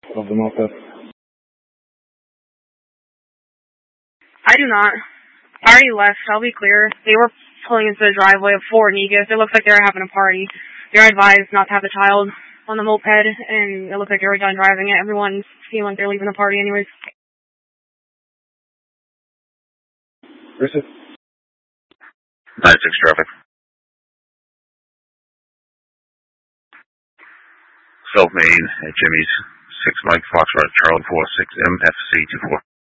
of the moped? I do not. I already left. I'll be clear. They were pulling into the driveway of Fort Negus. It looks like they were having a party. They're advised not to have the child on the moped, and it looks like they were done driving it. Everyone seemed like they're leaving the party anyways. Versus? 96 traffic. South Main at Jimmy's, 6 Mike Foxtrot, Charlie 46 MFC 24.